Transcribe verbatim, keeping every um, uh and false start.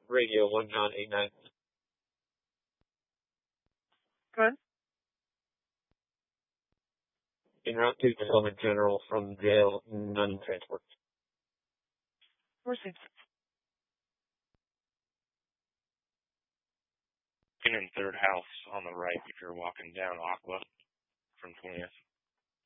Radio one nine eight nine. Good. En route to Tacoma General from jail, none transport. Received. In third house on the right if you're walking down Aqua from twentieth.